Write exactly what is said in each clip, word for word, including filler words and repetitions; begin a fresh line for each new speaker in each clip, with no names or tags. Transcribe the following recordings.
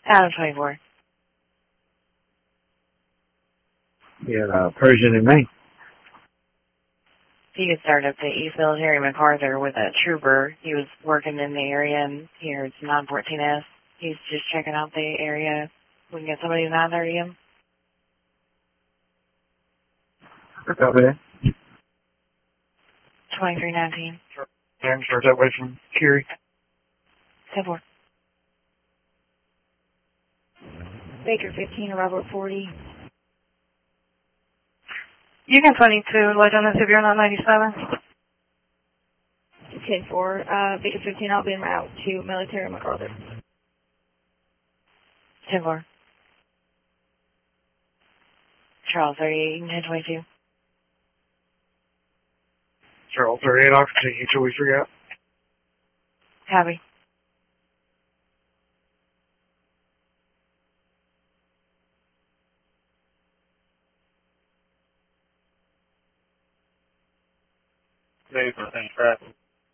Adam twenty-four.
Yeah, uh, Persian and Maine.
He had started up the East Military MacArthur with a trooper. He was working in the area, and he heard nine fourteen S. He's just checking out the area. We can get somebody who's nine thirty him.
Copy that.
twenty-three nineteen.
And start that way from Curie.
ten four.
Baker fifteen, Robert forty.
You can twenty-two, Legend if you're not ninety-seven.
ten four, uh, Baker fifteen, I'll be en route to Military MacArthur.
ten four. Charles thirty-eight and ten twenty-two.
Charles thirty-eight, I'll continue till we figure out.
Copy.
Maybe for things traffic.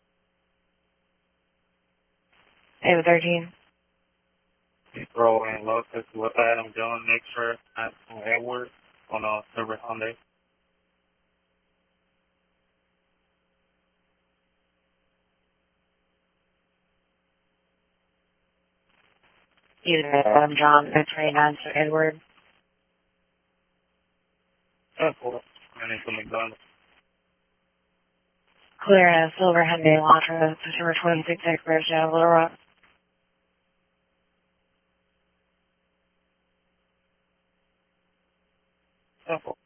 Ava thirteen.
Roll and look at what Adam John next for Edward on a Silver Hyundai.
Either Adam John twenty-nine to Edward.
That's cool. I need something done.
Clear a silver Hyundai Elantra, September twenty-sixth expiration out of Little Rock.
That's cool.